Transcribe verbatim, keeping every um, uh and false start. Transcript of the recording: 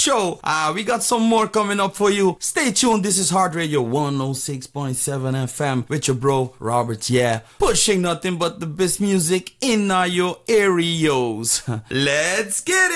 show. Uh, we got some more coming up for you. Stay tuned. This is Heart Radio one oh six point seven F M with your bro, Robert. Yeah, pushing nothing but the best music in uh, your areas. Let's get it.